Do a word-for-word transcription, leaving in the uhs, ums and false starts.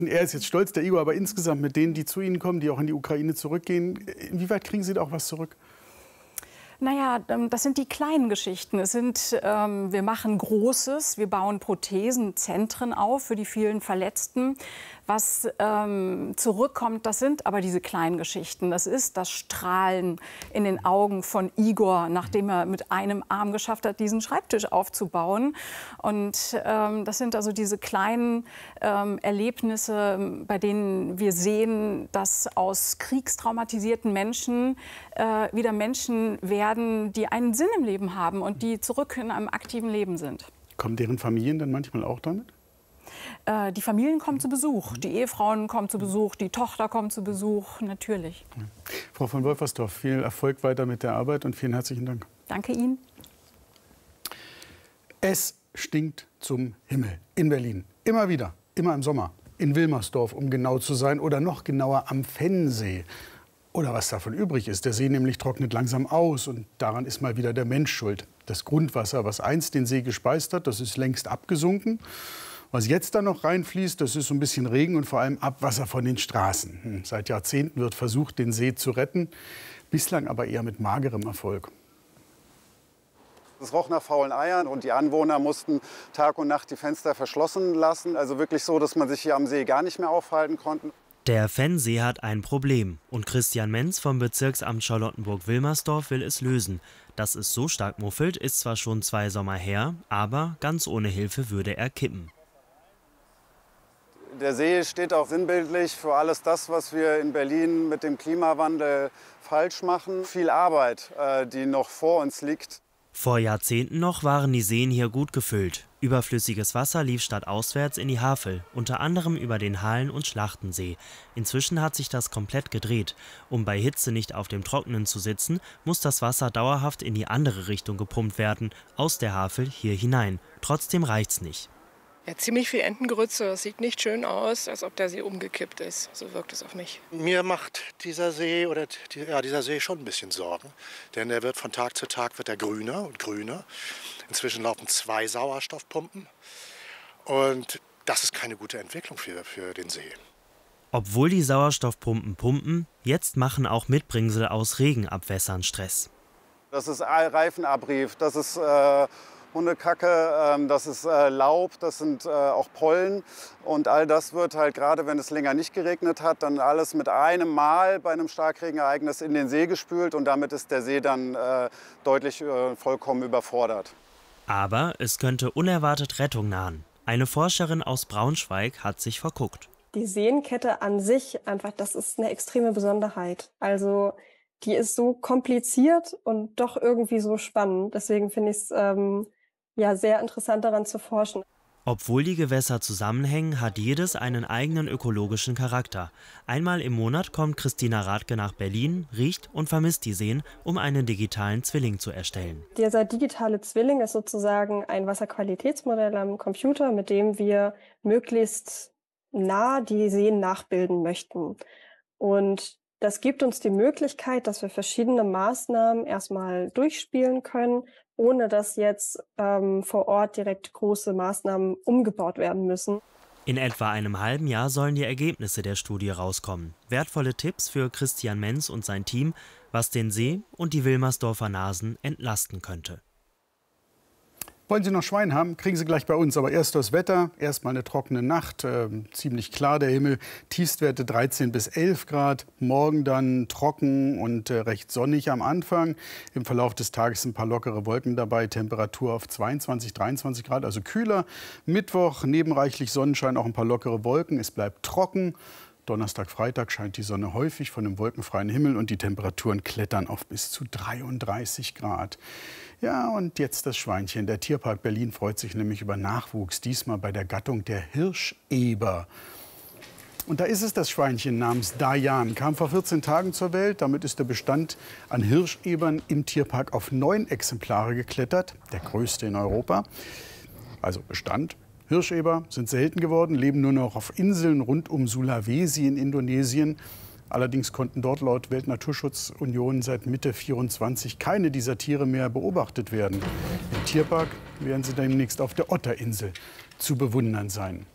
Er ist jetzt stolz, der Igor, aber insgesamt mit denen, die zu Ihnen kommen, die auch in die Ukraine zurückgehen, inwieweit kriegen Sie da auch was zurück? Naja, das sind die kleinen Geschichten. Es sind, ähm, wir machen Großes, wir bauen Prothesenzentren auf für die vielen Verletzten. Was ähm, zurückkommt, das sind aber diese kleinen Geschichten. Das ist das Strahlen in den Augen von Igor, nachdem er mit einem Arm geschafft hat, diesen Schreibtisch aufzubauen. Und ähm, das sind also diese kleinen ähm, Erlebnisse, bei denen wir sehen, dass aus kriegstraumatisierten Menschen äh, wieder Menschen werden, die einen Sinn im Leben haben und die zurück in einem aktiven Leben sind. Kommen deren Familien dann manchmal auch damit? Äh, die Familien kommen zu Besuch, die Ehefrauen kommen zu Besuch, die Tochter kommt zu Besuch, natürlich. Ja. Frau von Wolfersdorf, viel Erfolg weiter mit der Arbeit und vielen herzlichen Dank. Danke Ihnen. Es stinkt zum Himmel in Berlin. Immer wieder, immer im Sommer. In Wilmersdorf, um genau zu sein, oder noch genauer am Vennsee. Oder was davon übrig ist. Der See nämlich trocknet langsam aus und daran ist mal wieder der Mensch schuld. Das Grundwasser, was einst den See gespeist hat, das ist längst abgesunken. Was jetzt da noch reinfließt, das ist so ein bisschen Regen und vor allem Abwasser von den Straßen. Hm, seit Jahrzehnten wird versucht, den See zu retten, bislang aber eher mit magerem Erfolg. Es roch nach faulen Eiern und die Anwohner mussten Tag und Nacht die Fenster verschlossen lassen. Also wirklich so, dass man sich hier am See gar nicht mehr aufhalten konnte. Der Vennsee hat ein Problem und Christian Menz vom Bezirksamt Charlottenburg-Wilmersdorf will es lösen. Dass es so stark muffelt, ist zwar schon zwei Sommer her, aber ganz ohne Hilfe würde er kippen. Der See steht auch sinnbildlich für alles das, was wir in Berlin mit dem Klimawandel falsch machen. Viel Arbeit, die noch vor uns liegt. Vor Jahrzehnten noch waren die Seen hier gut gefüllt. Überflüssiges Wasser lief stadtauswärts in die Havel, unter anderem über den Hallen- und Schlachtensee. Inzwischen hat sich das komplett gedreht. Um bei Hitze nicht auf dem Trockenen zu sitzen, muss das Wasser dauerhaft in die andere Richtung gepumpt werden, aus der Havel hier hinein. Trotzdem reicht's nicht. Ja, ziemlich viel Entengerütze. Das sieht nicht schön aus, als ob der See umgekippt ist. So wirkt es auf mich. Mir macht dieser See oder die, ja, dieser See schon ein bisschen Sorgen, denn er wird von Tag zu Tag wird er grüner und grüner. Inzwischen laufen zwei Sauerstoffpumpen und das ist keine gute Entwicklung für, für den See. Obwohl die Sauerstoffpumpen pumpen, jetzt machen auch Mitbringsel aus Regenabwässern Stress. Das ist Reifenabrieb, das ist äh Hundekacke, das ist Laub, das sind auch Pollen und all das wird halt, gerade wenn es länger nicht geregnet hat, dann alles mit einem Mal bei einem Starkregenereignis in den See gespült und damit ist der See dann deutlich vollkommen überfordert. Aber es könnte unerwartet Rettung nahen. Eine Forscherin aus Braunschweig hat sich verguckt. Die Seenkette an sich, einfach, das ist eine extreme Besonderheit. Also die ist so kompliziert und doch irgendwie so spannend. Deswegen finde ich es ähm, ja, sehr interessant, daran zu forschen. Obwohl die Gewässer zusammenhängen, hat jedes einen eigenen ökologischen Charakter. Einmal im Monat kommt Christina Rathke nach Berlin, riecht und vermisst die Seen, um einen digitalen Zwilling zu erstellen. Dieser digitale Zwilling ist sozusagen ein Wasserqualitätsmodell am Computer, mit dem wir möglichst nah die Seen nachbilden möchten. Und das gibt uns die Möglichkeit, dass wir verschiedene Maßnahmen erstmal durchspielen können, ohne dass jetzt ähm, vor Ort direkt große Maßnahmen umgebaut werden müssen. In etwa einem halben Jahr sollen die Ergebnisse der Studie rauskommen. Wertvolle Tipps für Christian Menz und sein Team, was den See und die Wilmersdorfer Nasen entlasten könnte. Wollen Sie noch Schwein haben, kriegen Sie gleich bei uns. Aber erst das Wetter, erst mal eine trockene Nacht, äh, ziemlich klar der Himmel, Tiefstwerte dreizehn bis elf Grad. Morgen dann trocken und äh, recht sonnig am Anfang. Im Verlauf des Tages ein paar lockere Wolken dabei, Temperatur auf zweiundzwanzig, dreiundzwanzig Grad, also kühler. Mittwoch neben reichlich Sonnenschein auch ein paar lockere Wolken, es bleibt trocken. Donnerstag, Freitag scheint die Sonne häufig von einem wolkenfreien Himmel und die Temperaturen klettern auf bis zu dreiunddreißig Grad. Ja, und jetzt das Schweinchen. Der Tierpark Berlin freut sich nämlich über Nachwuchs, diesmal bei der Gattung der Hirscheber. Und da ist es, das Schweinchen namens Dayan, kam vor vierzehn Tagen zur Welt. Damit ist der Bestand an Hirschebern im Tierpark auf neun Exemplare geklettert, der größte in Europa. Also Bestand. Hirscheber sind selten geworden, leben nur noch auf Inseln rund um Sulawesi in Indonesien. Allerdings konnten dort laut Weltnaturschutzunion seit Mitte vierundzwanzig keine dieser Tiere mehr beobachtet werden. Im Tierpark werden sie demnächst auf der Otterinsel zu bewundern sein.